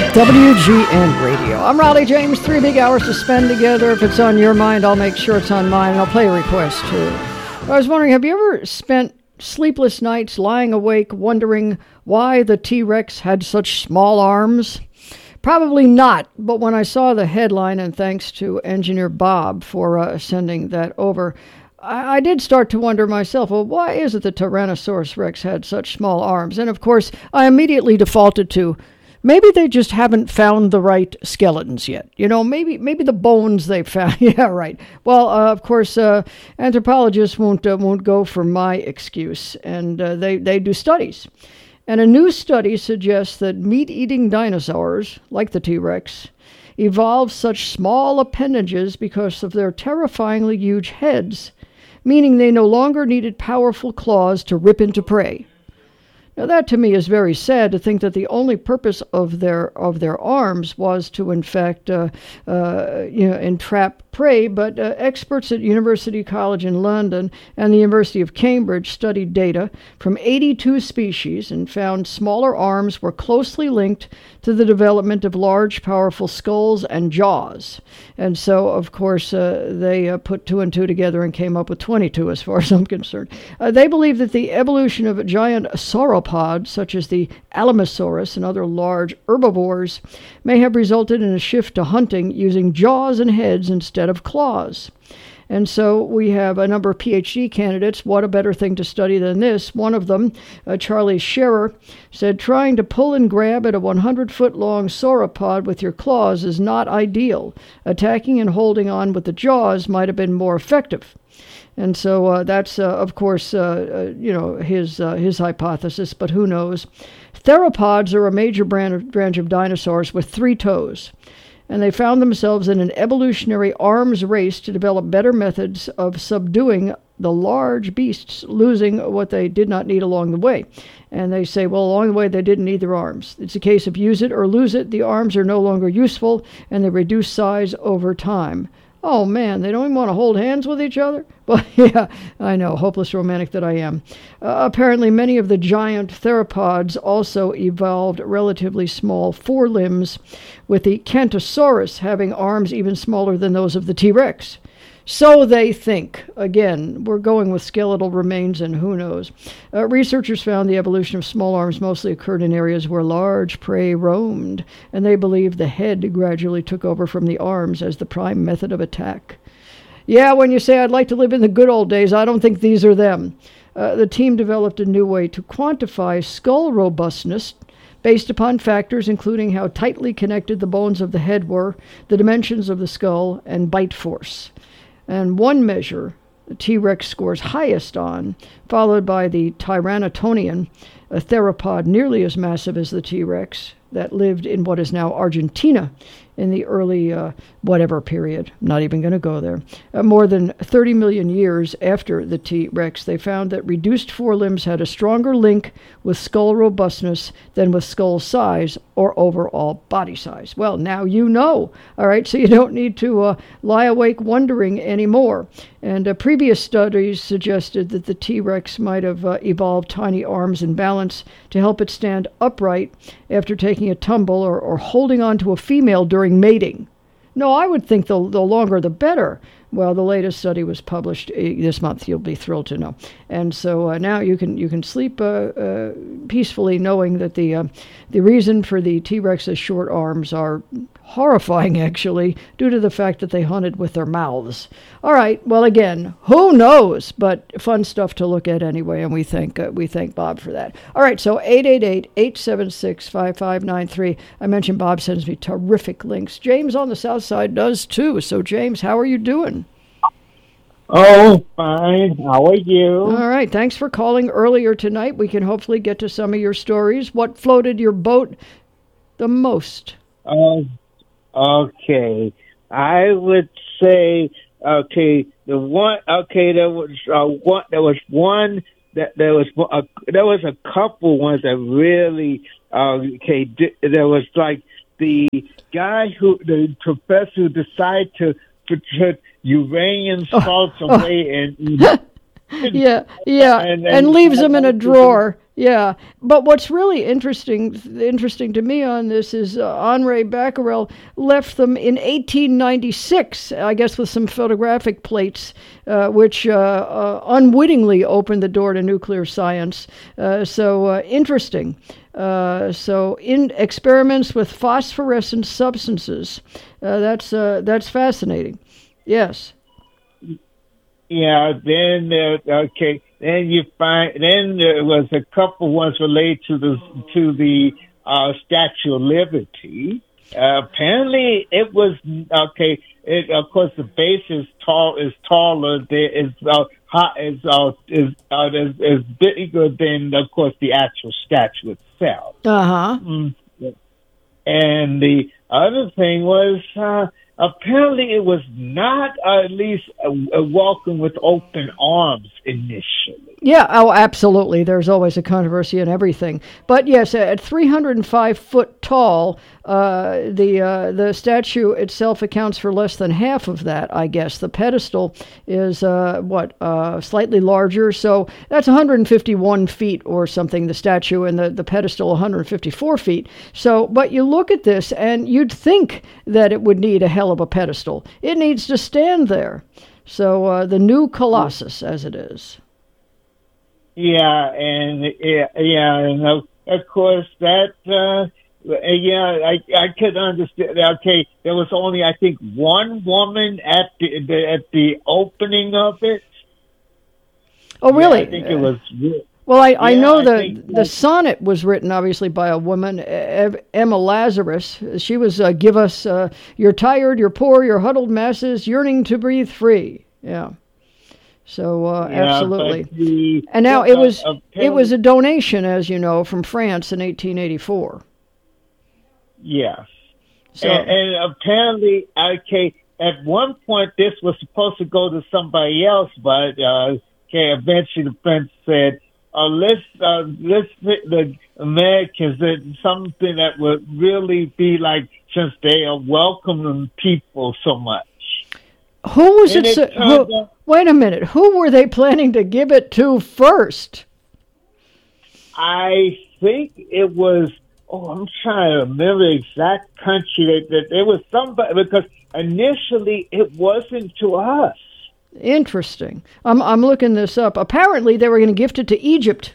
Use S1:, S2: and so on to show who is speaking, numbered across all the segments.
S1: WGN Radio. I'm Raleigh James. 3 big hours to spend together. If it's on your mind, I'll make sure it's on mine, and I'll play a request, too. I was wondering, have you ever spent sleepless nights lying awake wondering why the T-Rex had such small arms? Probably not, but when I saw the headline, and thanks to Engineer Bob for sending that over, I did start to wonder myself, well, why is it the Tyrannosaurus Rex had such small arms? And, of course, I immediately defaulted to maybe they just haven't found the right skeletons yet. You know, maybe the bones they found. Yeah, right. Well, of course, anthropologists won't go for my excuse, and they do studies. And a new study suggests that meat-eating dinosaurs, like the T-Rex, evolved such small appendages because of their terrifyingly huge heads, meaning they no longer needed powerful claws to rip into prey. Now that to me is very sad, to think that the only purpose of their arms was to, in fact, entrap prey. But experts at University College in London and the University of Cambridge studied data from 82 species and found smaller arms were closely linked to the development of large, powerful skulls and jaws. And so, of course, they put 2 and 2 together and came up with 22, as far as I'm concerned. They believe that the evolution of giant sauropods, such as the Alamosaurus and other large herbivores, may have resulted in a shift to hunting using jaws and heads instead of claws. And so we have a number of PhD candidates. What a better thing to study than this? One of them, Charlie Scherer, said trying to pull and grab at a 100-foot-long sauropod with your claws is not ideal. Attacking and holding on with the jaws might have been more effective. And so that's, of course, his hypothesis, but who knows? Theropods are a major branch of dinosaurs with 3 toes. And they found themselves in an evolutionary arms race to develop better methods of subduing the large beasts, losing what they did not need along the way. And they say, well, along the way, they didn't need their arms. It's a case of use it or lose it. The arms are no longer useful, and they reduce size over time. Oh, man, they don't even want to hold hands with each other? Well, yeah, I know, hopeless romantic that I am. Apparently, many of the giant theropods also evolved relatively small forelimbs, with the Kentosaurus having arms even smaller than those of the T-Rex. So they think. Again, we're going with skeletal remains, and who knows. Researchers found the evolution of small arms mostly occurred in areas where large prey roamed, and they believe the head gradually took over from the arms as the prime method of attack. Yeah, when you say I'd like to live in the good old days, I don't think these are them. The team developed a new way to quantify skull robustness based upon factors including how tightly connected the bones of the head were, the dimensions of the skull, and bite force. And one measure the T-Rex scores highest on, followed by the Tyrannotonian, a theropod nearly as massive as the T-Rex that lived in what is now Argentina in the early whatever period. I'm not even going to go there. More than 30 million years after the T-Rex, they found that reduced forelimbs had a stronger link with skull robustness than with skull size or overall body size. Well, now you know, all right, so you don't need to lie awake wondering anymore. And previous studies suggested that the T-Rex might have evolved tiny arms and balance to help it stand upright after taking a tumble or holding on to a female during mating. No, I would think the longer the better. Well, the latest study was published this month. You'll be thrilled to know. And so now you can sleep peacefully knowing that the reason for the T-Rex's short arms are horrifying, actually, due to the fact that they hunted with their mouths. All right, well, again, who knows? But fun stuff to look at anyway, and we thank Bob for that. All right, so 888-876-5593. I mentioned Bob sends me terrific links. James on the South Side does, too. So, James, how are you doing?
S2: Oh, fine. How are you?
S1: All right, thanks for calling earlier tonight. We can hopefully get to some of your stories. What floated your boat the most?
S2: Okay. I would say, there was a couple ones that really, there was like the professor who decided to put uranium salts away and
S1: and leaves them in a drawer. Yeah, but what's really interesting to me on this is Henri Becquerel left them in 1896, I guess, with some photographic plates, which unwittingly opened the door to nuclear science. So interesting. So in experiments with phosphorescent substances, that's fascinating. Yes.
S2: Yeah, then okay. Then you find then there was a couple ones related to the Statue of Liberty. Apparently, it was okay. Of course, the base is taller. There is hot is bigger than, of course, the actual statue itself.
S1: Uh-huh.
S2: And the other thing was, apparently it was not at least a welcome with open arms initially.
S1: Yeah, oh, absolutely. There's always a controversy in everything. But yes, at 305 foot tall, the statue itself accounts for less than half of that, I guess. The pedestal is, slightly larger. So that's 151 feet or something, the statue, and the pedestal 154 feet. So, but you look at this and you'd think that it would need a hell of a pedestal. It needs to stand there. So the new Colossus, as it is.
S2: Yeah, and of course that. I could understand. Okay, there was only, I think, one woman at the opening of it.
S1: Oh, really?
S2: Yeah, I think it was.
S1: Well, I know the sonnet was written, obviously, by a woman, Emma Lazarus. She was, give us, you're tired, you're poor, you're huddled masses, yearning to breathe free. Yeah. So, absolutely. And now it was a donation, as you know, from France in 1884.
S2: Yes.
S1: So,
S2: and apparently, okay, at one point this was supposed to go to somebody else, but eventually the French said, let's the Americans did something that would really be like, since they are welcoming people so much.
S1: Who was wait a minute. Who were they planning to give it to first?
S2: I think it was. Oh, I'm trying to remember the exact country that it was somebody, because initially it wasn't to us.
S1: Interesting. I'm looking this up. Apparently, they were going to gift it to Egypt.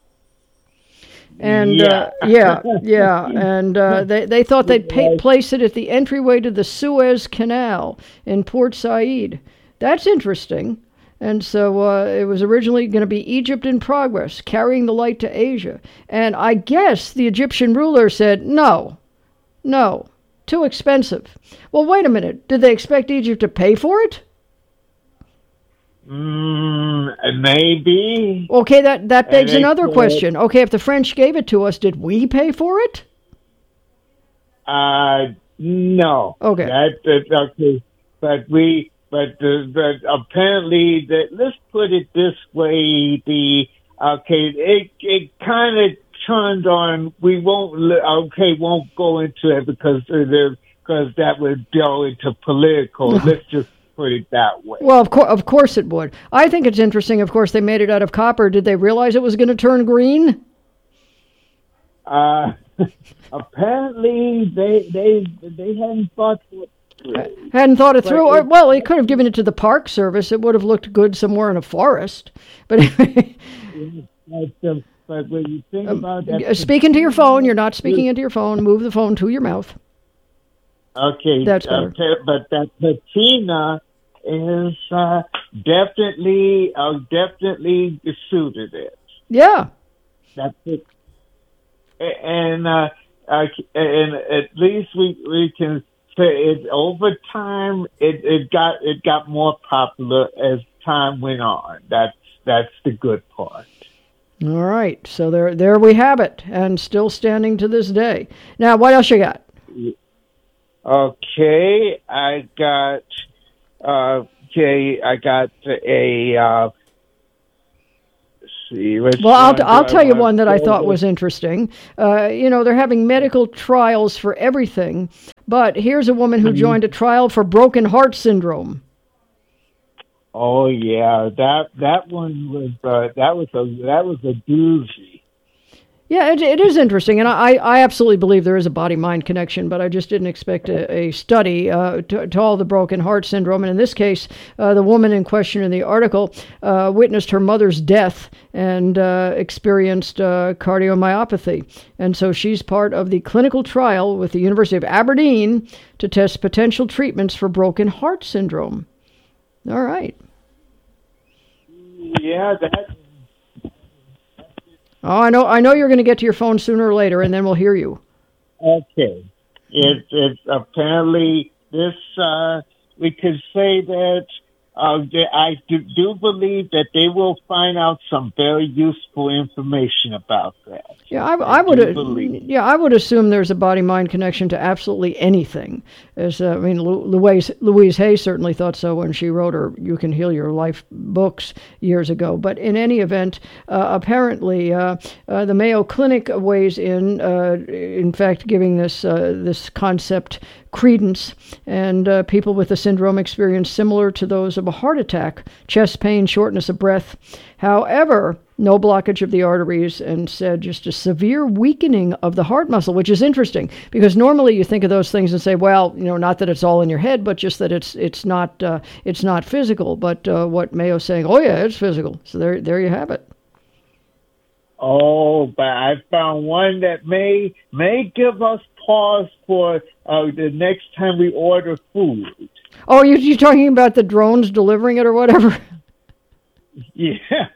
S1: And and they thought they'd place it at the entryway to the Suez Canal in Port Said. That's interesting. And so it was originally going to be Egypt in progress, carrying the light to Asia. And I guess the Egyptian ruler said, no, too expensive. Well, wait a minute. Did they expect Egypt to pay for it?
S2: Maybe.
S1: Okay, that begs another question. Okay, if the French gave it to us, did we pay for it?
S2: No.
S1: Okay.
S2: Okay, but apparently, let's put it this way: it kind of turned on. We won't go into it because that would go into political. Let's just put it that way.
S1: Well, of course it would. I think it's interesting. Of course, they made it out of copper. Did they realize it was going to turn green?
S2: Apparently, they hadn't thought it through.
S1: Hadn't thought it through. Or, well, they could have given it to the Park Service. It would have looked good somewhere in a forest. But anyway.
S2: But when you think about that,
S1: speak into your phone. You're not speaking into your phone. Move the phone to your mouth.
S2: Okay,
S1: that's better.
S2: But that patina is definitely suited it.
S1: Yeah,
S2: that's it. And at least we can say it. Over time, it got more popular as time went on. That's the good part.
S1: All right, so there we have it, and still standing to this day. Now, what else you got?
S2: Okay, I got a. See.
S1: Well, I'll tell you one that I thought was interesting. They're having medical trials for everything, but here's a woman who joined a trial for broken heart syndrome.
S2: Oh yeah, that one was that was a doozy.
S1: Yeah, it is interesting, and I absolutely believe there is a body-mind connection, but I just didn't expect a study to all the broken heart syndrome. And in this case, the woman in question in the article witnessed her mother's death and experienced cardiomyopathy. And so she's part of the clinical trial with the University of Aberdeen to test potential treatments for broken heart syndrome. All right.
S2: Yeah, that.
S1: Oh, I know you're going to get to your phone sooner or later, and then we'll hear you.
S2: Okay. It's apparently this, we could say that I do believe that they will find out some very useful information about that.
S1: Yeah, I would assume there's a body-mind connection to absolutely anything. Louise Hay certainly thought so when she wrote her "You Can Heal Your Life" books years ago. But in any event, apparently the Mayo Clinic weighs in fact, giving this concept credence, and people with the syndrome experience similar to those of a heart attack: chest pain, shortness of breath. However, no blockage of the arteries, and said just a severe weakening of the heart muscle, which is interesting because normally you think of those things and say, well, not that it's all in your head, but just that it's not physical. But what Mayo's saying, oh yeah, it's physical. So there you have it.
S2: Oh, but I found one that may give us pause for the next time we order food.
S1: Oh, you're talking about the drones delivering it or whatever?
S2: Yeah.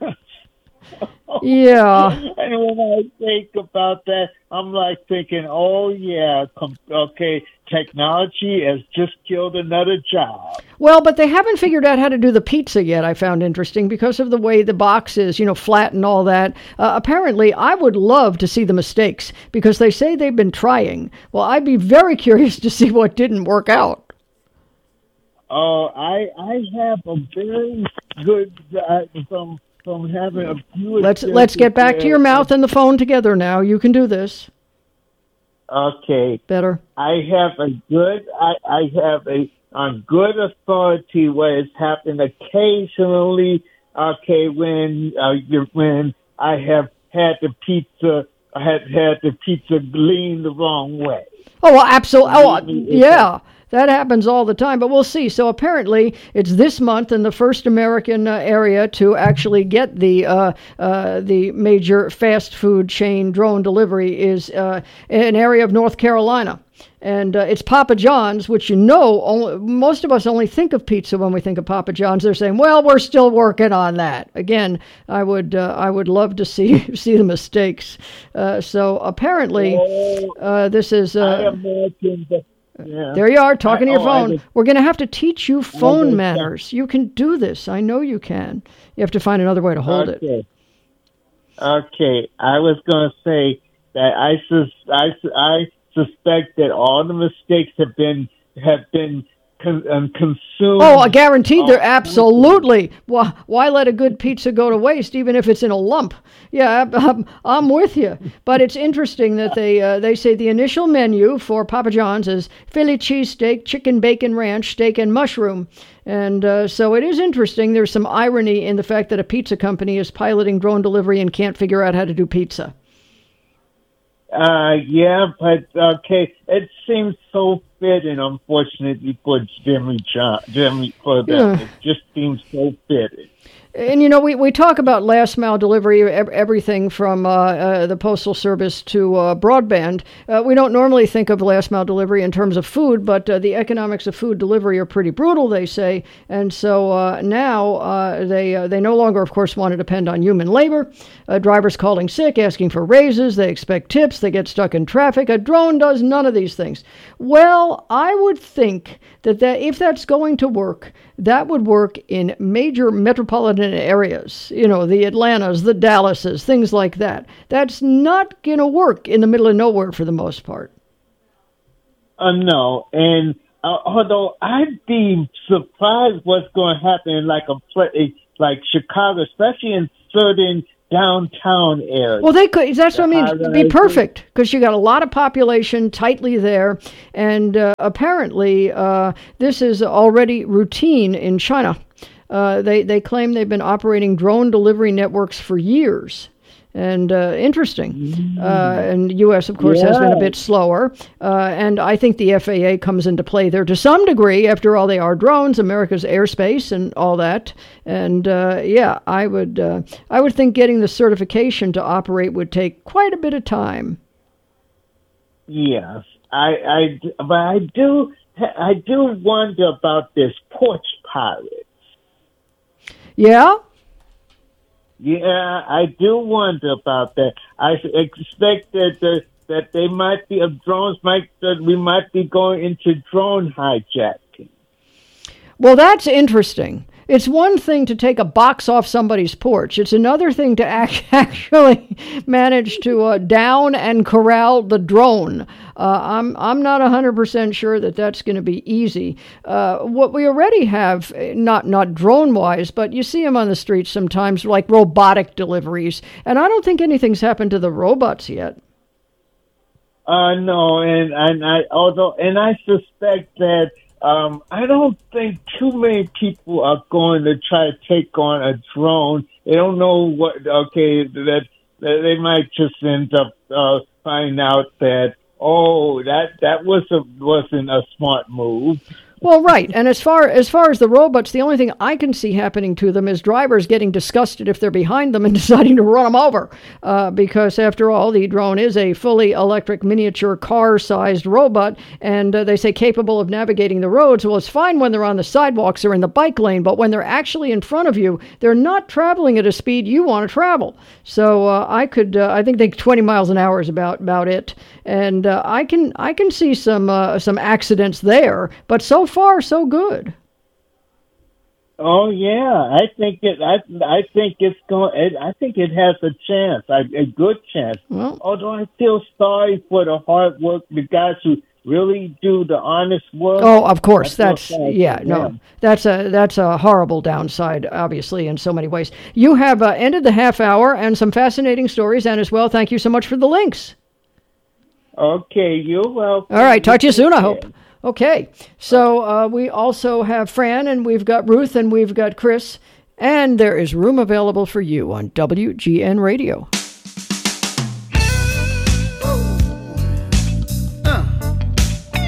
S1: Yeah.
S2: And when I think about that, I'm like thinking, oh yeah, okay, technology has just killed another job.
S1: Well, but they haven't figured out how to do the pizza yet, I found interesting, because of the way the box is, flat and all that. Apparently, I would love to see the mistakes, because they say they've been trying. Well, I'd be very curious to see what didn't work out.
S2: Oh, I have a very good, from having a few.
S1: Let's get back to your mouth and the phone together now. You can do this.
S2: Okay.
S1: Better.
S2: I have a good. I have on good authority what has happened occasionally. Okay, when I have had the pizza, had the pizza lean the wrong way.
S1: Oh, well, absolutely. Oh, yeah. That happens all the time, but we'll see. So apparently, it's this month in the first American area to actually get the major fast food chain drone delivery is an area of North Carolina. And it's Papa John's, which most of us only think of pizza when we think of Papa John's. They're saying, well, we're still working on that. Again, I would love to see the mistakes. So apparently, this is.
S2: I imagine that. Yeah.
S1: There you are, talking to your phone. We're going to have to teach you phone manners. You can do this. I know you can. You have to find another way to hold it.
S2: Okay. I was going to say that I suspect that all the mistakes have been consumed.
S1: Oh, I guarantee they're absolutely. Why let a good pizza go to waste, even if it's in a lump? Yeah, I'm with you. But it's interesting that they say the initial menu for Papa John's is Philly cheesesteak, chicken bacon ranch, steak, and mushroom. And so it is interesting. There's some irony in the fact that a pizza company is piloting drone delivery and can't figure out how to do pizza.
S2: Yeah, but okay, it seems so fitting, unfortunately, for Jimmy for them. Yeah. It just seems so fitting.
S1: And, we talk about last mile delivery, everything from the Postal Service to broadband. We don't normally think of last mile delivery in terms of food, but the economics of food delivery are pretty brutal, they say. And so now they no longer, of course, want to depend on human labor. Drivers calling sick, asking for raises. They expect tips. They get stuck in traffic. A drone does none of these things. Well, I would think that if that's going to work, that would work in major metropolitan areas, the Atlantas, the Dallases, things like that. That's not going to work in the middle of nowhere for the most part.
S2: No, and although I'd be surprised what's going to happen in like Chicago, especially in certain downtown areas.
S1: Well, they could. That's what I mean. It'd be perfect because you got a lot of population tightly there, and apparently this is already routine in China. They claim they've been operating drone delivery networks for years. And interesting. And the U.S., of course, has been a bit slower. And I think the FAA comes into play there to some degree. After all, they are drones, America's airspace and all that. And I would think getting the certification to operate would take quite a bit of time.
S2: Yes, but I do wonder about this porch pirate.
S1: Yeah?
S2: Yeah, I do wonder about that. I expect that they might be we might be going into drone hijacking.
S1: Well, that's interesting. It's one thing to take a box off somebody's porch. It's another thing to actually manage to down and corral the drone. I'm not 100% sure that that's going to be easy. What we already have, not drone-wise, but you see them on the streets sometimes, like robotic deliveries. And I don't think anything's happened to the robots yet.
S2: No, and I suspect that. I don't think too many people are going to try to take on a drone. They don't know that they might just end up finding out that that wasn't a smart move.
S1: Well, right. And as far as the robots, the only thing I can see happening to them is drivers getting disgusted if they're behind them and deciding to run them over. Because after all, the drone is a fully electric miniature car-sized robot, and they say capable of navigating the roads. Well, it's fine when they're on the sidewalks or in the bike lane, but when they're actually in front of you, they're not traveling at a speed you want to travel. So I think 20 miles an hour is about it. And I can see some accidents there, but so far so good.
S2: Oh yeah, I think it has a chance, a good chance. Well, although I feel sorry for the hard work, the guys who really do the honest work.
S1: Oh, of course, that's a horrible downside, obviously, in so many ways. You have ended the half hour and some fascinating stories, and as well, thank you so much for the links.
S2: Okay, you're welcome.
S1: All right, talk to you soon, I hope. Okay, so we also have Fran, and we've got Ruth, and we've got Chris, and there is room available for you on WGN Radio.